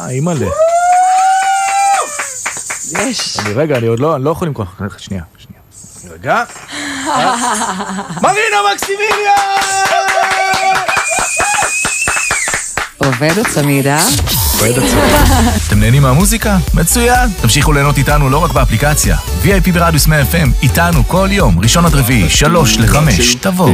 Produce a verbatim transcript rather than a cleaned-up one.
אימא'לה. יש. אני רגע, אני עוד לא, אני לא יכול למכוח. שנייה, שנייה. רגע. מרינה מקסימיליה! עובד הצמידה. עובד הצמידה. אתם נהנים מהמוזיקה? מצוין. תמשיכו ליהנות איתנו לא רק באפליקציה. וי איי פי ברדיוס מאה אף אם, איתנו כל יום, ראשון עד רביעי, שלוש לחמש, תבואו.